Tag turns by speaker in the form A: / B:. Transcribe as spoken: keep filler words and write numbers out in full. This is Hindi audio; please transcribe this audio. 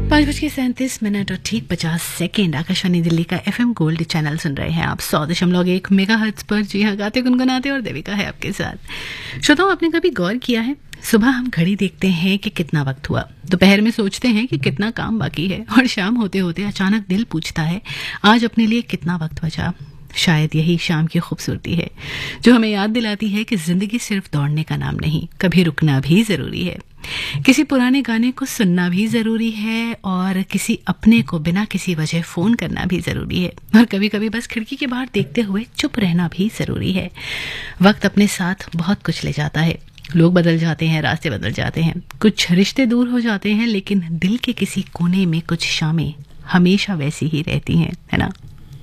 A: पाँच बज के सैंतीस मिनट और ठीक पचास सेकेंड आकाशवाणी दिल्ली का एफएम गोल्ड चैनल सुन रहे हैं आप सौ दशमलव एक मेगा हर्ट्ज पर। जी हाँ, गाते गुनगुनाते और देविका है आपके साथ। श्रोताओं, आपने कभी गौर किया है, सुबह हम घड़ी देखते हैं कि कितना वक्त हुआ, दोपहर में सोचते हैं कि कितना काम बाकी है, और शाम होते होते अचानक दिल पूछता है आज अपने लिए कितना वक्त बचा। शायद यही शाम की खूबसूरती है, जो हमें याद दिलाती है कि जिंदगी सिर्फ दौड़ने का नाम नहीं, कभी रुकना भी जरूरी है। किसी पुराने गाने को सुनना भी जरूरी है, और किसी अपने को बिना किसी वजह फोन करना भी जरूरी है, और कभी कभी बस खिड़की के बाहर देखते हुए चुप रहना भी जरूरी है। वक्त अपने साथ बहुत कुछ ले जाता है, लोग बदल जाते हैं, रास्ते बदल जाते हैं, कुछ रिश्ते दूर हो जाते हैं, लेकिन दिल के किसी कोने में कुछ शामें हमेशा वैसी ही रहती हैं, है ना।